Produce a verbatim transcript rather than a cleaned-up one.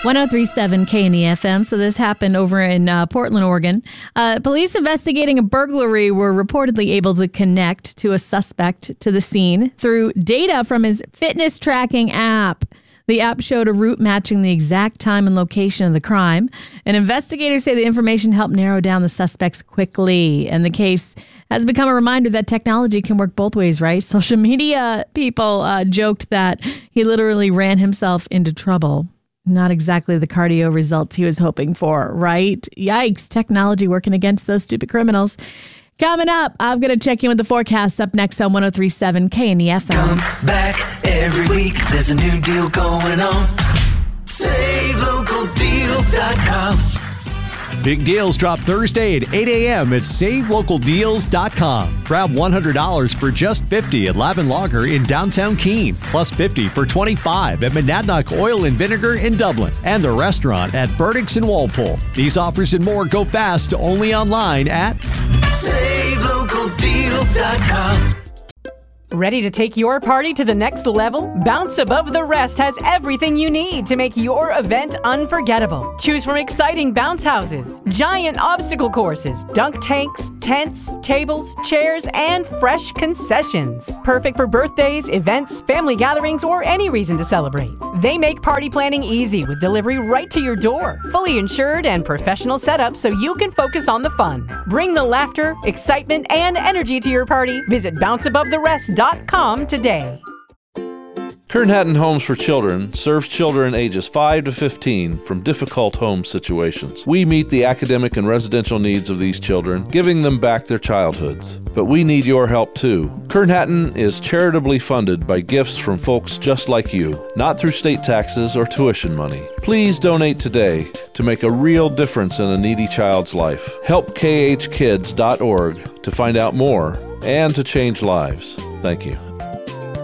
one oh three point seven K N E F M. So this happened over in uh, Portland, Oregon. Uh, police investigating a burglary were reportedly able to connect to a suspect to the scene through data from his fitness tracking app. The app showed a route matching the exact time and location of the crime. And investigators say the information helped narrow down the suspects quickly. And the case has become a reminder that technology can work both ways, right? Social media people uh, joked that he literally ran himself into trouble. Not exactly the cardio results he was hoping for, right? Yikes, technology working against those stupid criminals. Coming up, I'm going to check in with the forecast up next on one oh three point seven K N E F M. Come back every week, there's a new deal going on. Save Local Deals dot com. Big deals drop Thursday at eight a.m. at Save Local Deals dot com. Grab one hundred dollars for just fifty dollars at Lavin Lager in downtown Keene, plus fifty dollars for twenty-five dollars at Monadnock Oil and Vinegar in Dublin, and the restaurant at Burdick's in Walpole. These offers and more go fast only online at Save Local Deals dot com. Ready to take your party to the next level? Bounce Above the Rest has everything you need to make your event unforgettable. Choose from exciting bounce houses, giant obstacle courses, dunk tanks, tents, tables, chairs, and fresh concessions. Perfect for birthdays, events, family gatherings, or any reason to celebrate. They make party planning easy with delivery right to your door. Fully insured and professional setup so you can focus on the fun. Bring the laughter, excitement, and energy to your party. Visit bounce above the rest dot com today. Kern Hatton Homes for Children serves children ages five to fifteen from difficult home situations. We meet the academic and residential needs of these children, giving them back their childhoods. But we need your help too. Kern Hatton is charitably funded by gifts from folks just like you, not through state taxes or tuition money. Please donate today to make a real difference in a needy child's life. Help K H kids dot org to find out more and to change lives. Thank you.